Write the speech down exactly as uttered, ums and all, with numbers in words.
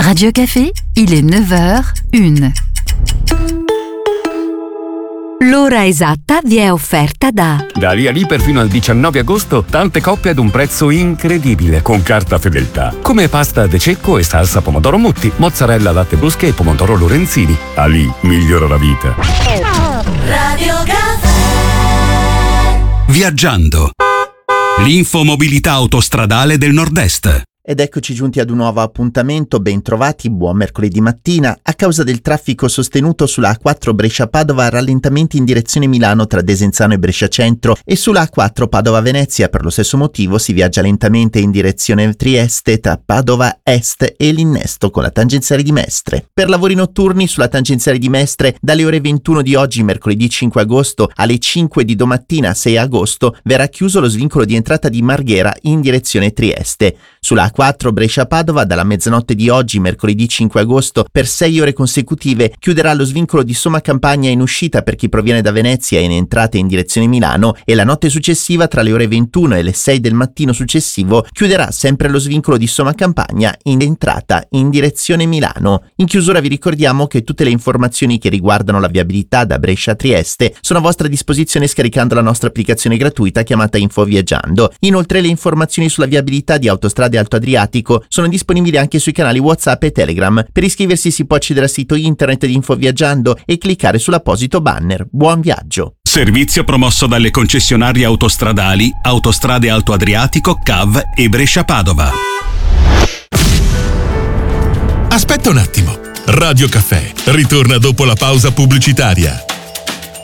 Radio Café, il est neuf heures une. L'ora esatta vi è offerta da Da lì a lì perfino al diciannove agosto tante coppe ad un prezzo incredibile con carta fedeltà. Come pasta de cecco e salsa pomodoro Mutti, mozzarella latte brusche e pomodoro Lorenzini. A lì migliora la vita. Radio Café. Viaggiando. L'infomobilità autostradale del Nord-Est. Ed eccoci giunti ad un nuovo appuntamento, ben trovati, buon mercoledì mattina. A causa del traffico sostenuto sulla A quattro Brescia-Padova, rallentamenti in direzione Milano tra Desenzano e Brescia Centro, e sulla A quattro Padova-Venezia. Per lo stesso motivo si viaggia lentamente in direzione Trieste tra Padova Est e l'innesto con la tangenziale di Mestre. Per lavori notturni sulla tangenziale di Mestre, dalle ore ventuno di oggi, mercoledì cinque agosto, alle cinque di domattina sei agosto, verrà chiuso lo svincolo di entrata di Marghera in direzione Trieste. Sulla A quattro Brescia-Padova, dalla mezzanotte di oggi, mercoledì cinque agosto, per sei ore consecutive chiuderà lo svincolo di Somma Campagna in uscita per chi proviene da Venezia e in entrata in direzione Milano, e la notte successiva, tra le ore ventuno e le sei del mattino successivo, chiuderà sempre lo svincolo di Somma Campagna in entrata in direzione Milano. In chiusura vi ricordiamo che tutte le informazioni che riguardano la viabilità da Brescia a Trieste sono a vostra disposizione scaricando la nostra applicazione gratuita chiamata Info Viaggiando. Inoltre le informazioni sulla viabilità di Autostrade Alto Adriatico sono disponibili anche sui canali WhatsApp e Telegram. Per iscriversi si può accedere al sito internet di Info Viaggiando e cliccare sull'apposito banner. Buon viaggio! Servizio promosso dalle concessionarie autostradali Autostrade Alto Adriatico, C A V e Brescia-Padova. Aspetta un attimo. Radio Café ritorna dopo la pausa pubblicitaria.